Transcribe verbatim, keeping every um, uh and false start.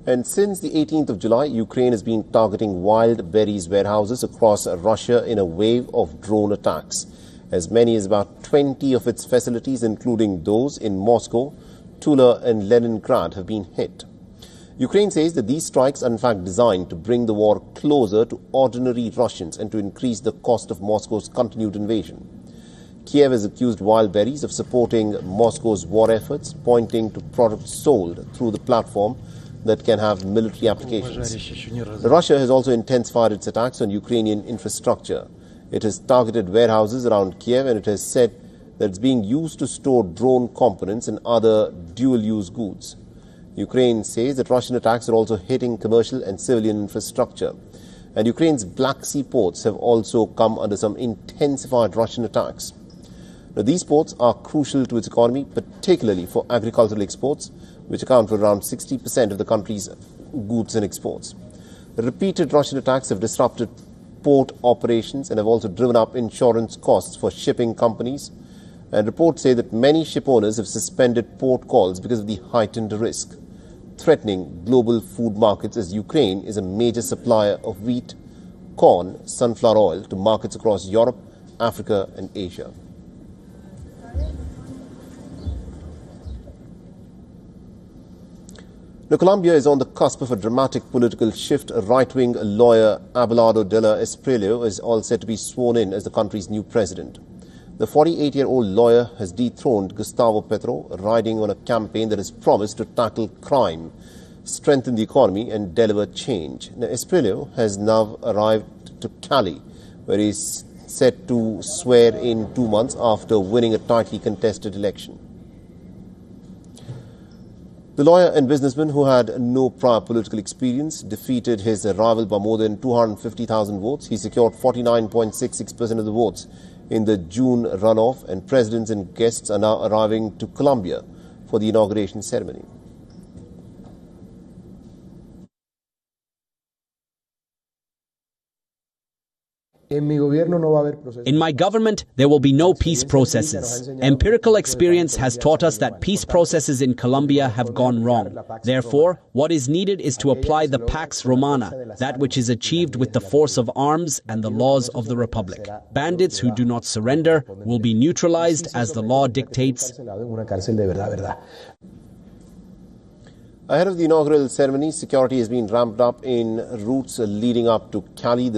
And since the eighteenth of July, Ukraine has been targeting wild berries warehouses across Russia in a wave of drone attacks. As many as about twenty of its facilities, including those in Moscow, Tula and Leningrad, have been hit. Ukraine says that these strikes are in fact designed to bring the war closer to ordinary Russians and to increase the cost of Moscow's continued invasion. Kiev has accused Wild Berries of supporting Moscow's war efforts, pointing to products sold through the platform that can have military applications. Russia has also intensified its attacks on Ukrainian infrastructure. It has targeted warehouses around Kiev, and it has said that it's being used to store drone components and other dual-use goods. Ukraine says that Russian attacks are also hitting commercial and civilian infrastructure. And Ukraine's Black Sea ports have also come under some intensified Russian attacks. Now, these ports are crucial to its economy, particularly for agricultural exports, which account for around sixty percent of the country's goods and exports. The repeated Russian attacks have disrupted port operations and have also driven up insurance costs for shipping companies. And reports say that many ship owners have suspended port calls because of the heightened risk, threatening global food markets, as Ukraine is a major supplier of wheat, corn, sunflower oil to markets across Europe, Africa and Asia. Now, Colombia is on the cusp of a dramatic political shift. Right-wing lawyer Abelardo Della Espriello is all set to be sworn in as the country's new president. The forty-eight-year-old lawyer has dethroned Gustavo Petro, riding on a campaign that has promised to tackle crime, strengthen the economy and deliver change. Now, Espriello has now arrived to Cali, where he is set to swear in two months after winning a tightly contested election. The lawyer and businessman, who had no prior political experience, defeated his rival by more than two hundred fifty thousand votes. He secured forty-nine point six six percent of the votes in the June runoff, and presidents and guests are now arriving to Colombia for the inauguration ceremony. In my government, there will be no peace processes. Empirical experience has taught us that peace processes in Colombia have gone wrong. Therefore, what is needed is to apply the Pax Romana, that which is achieved with the force of arms and the laws of the Republic. Bandits who do not surrender will be neutralized as the law dictates. Ahead of the inaugural ceremony, security has been ramped up in routes leading up to Cali.